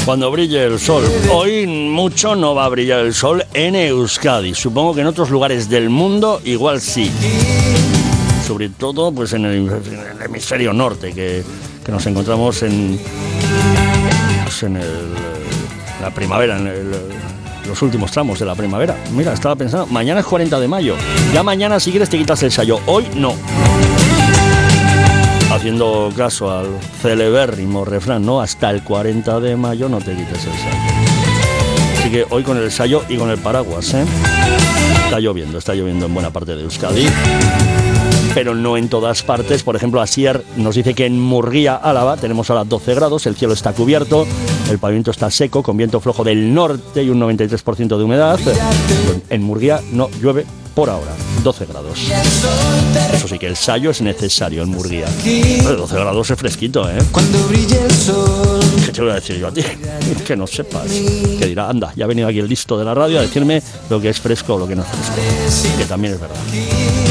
Cuando brille el sol. Hoy mucho no va a brillar el sol en Euskadi. Supongo que en otros lugares del mundo igual sí. Sobre todo pues en el hemisferio norte, que nos encontramos en la primavera, los últimos tramos de la primavera. Mira, estaba pensando, mañana es 40 de mayo. Ya mañana si quieres te quitas el sayo. Hoy no. Haciendo caso al celebérrimo refrán, ¿no? Hasta el 40 de mayo no te quites el sayo. Así que hoy con el sayo y con el paraguas, ¿eh? Está lloviendo en buena parte de Euskadi, pero no en todas partes. Por ejemplo, Asier nos dice que en Murguía, Álava, tenemos ahora 12 grados, el cielo está cubierto, el pavimento está seco, con viento flojo del norte y un 93% de humedad. En Murguía no llueve por ahora, 12 grados. Eso sí que el sayo es necesario en Murguía. 12 grados es fresquito, ¿eh? Cuando brille el sol. ¿Qué te voy a decir yo a ti? Que no sepas. Que dirá, anda, ya ha venido aquí el listo de la radio a decirme lo que es fresco o lo que no es fresco. Que también es verdad.